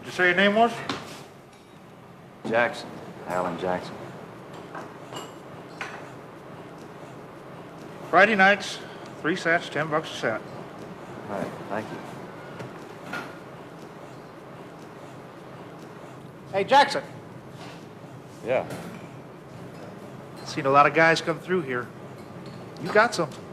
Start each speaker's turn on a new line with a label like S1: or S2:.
S1: What'd you say your name was?
S2: Jackson. Alan Jackson.
S1: Friday nights, 3 sets, $10 a set.
S2: All right, thank you.
S1: Hey, Jackson.
S2: Yeah.
S1: Seen a lot of guys come through here. You got something.